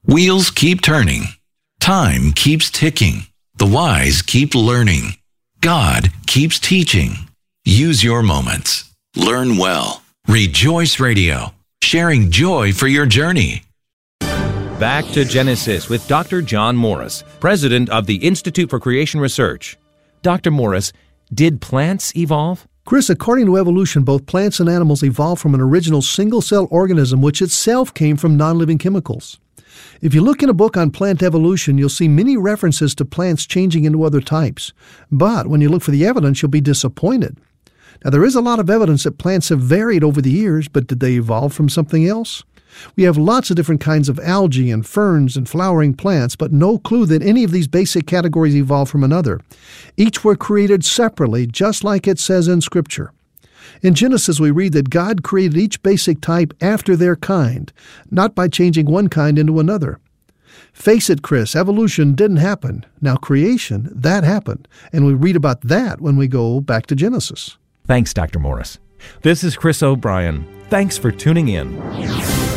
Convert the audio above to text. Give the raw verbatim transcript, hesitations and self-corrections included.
Wheels keep turning. Time keeps ticking. The wise keep learning. God keeps teaching. Use your moments. Learn well. Rejoice Radio, sharing joy for your journey. Back to Genesis with Doctor John Morris, president of the Institute for Creation Research. Doctor Morris, did plants evolve? Chris, according to evolution, both plants and animals evolved from an original single-cell organism which itself came from non-living chemicals. If you look in a book on plant evolution, you'll see many references to plants changing into other types. But when you look for the evidence, you'll be disappointed. Now, there is a lot of evidence that plants have varied over the years, but did they evolve from something else? We have lots of different kinds of algae and ferns and flowering plants, but no clue that any of these basic categories evolved from another. Each were created separately, just like it says in Scripture. In Genesis, we read that God created each basic type after their kind, not by changing one kind into another. Face it, Chris, evolution didn't happen. Now creation, that happened, and we read about that when we go back to Genesis. Thanks, Doctor Morris. This is Chris O'Brien. Thanks for tuning in.